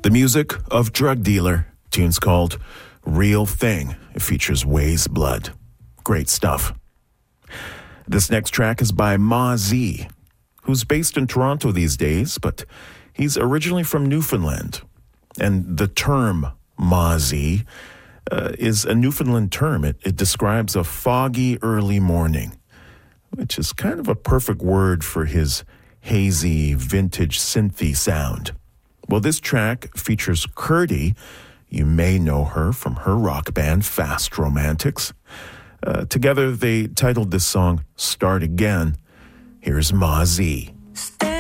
The music of Drug Dealer. Tune's called Real Thing. It features Waze Blood. Great stuff. This next track is by Ma Z, who's based in Toronto these days, but he's originally from Newfoundland. And the term Ma Z is a Newfoundland term. It describes a foggy early morning, which is kind of a perfect word for his hazy, vintage synthy sound. Well, this track features Curdy. You may know her from her rock band, Fast Romantics. Together, they titled this song Start Again. Here's Ma Z.